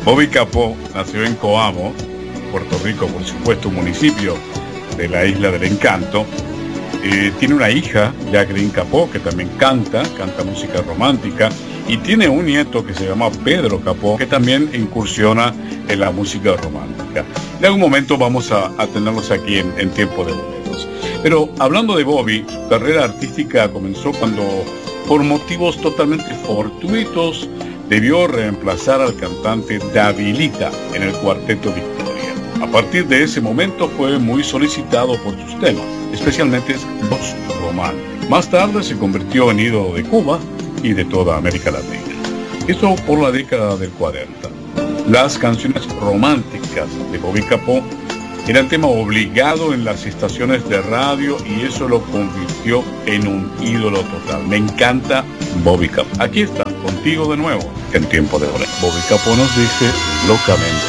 Bobby Capó nació en Coamo, Puerto Rico, por supuesto, un municipio de la Isla del Encanto. Tiene una hija, Jacqueline Capó, que también canta música romántica, y tiene un nieto que se llama Pedro Capó, que también incursiona en la música romántica. En algún momento vamos a tenerlos aquí en Tiempo de Boleros. Pero hablando de Bobby, su carrera artística comenzó cuando, por motivos totalmente fortuitos, debió reemplazar al cantante Davilita en el Cuarteto Victoria. A partir de ese momento fue muy solicitado por sus temas, especialmente los románticos. Más tarde se convirtió en ídolo de Cuba y de toda América Latina. Eso por la década del 40. Las canciones románticas de Bobby Capó eran tema obligado en las estaciones de radio y eso lo convirtió en un ídolo total. Me encanta Bobby Capó. Aquí está, contigo de nuevo, en Tiempo de Boleros. Bobby Capó nos dice locamente.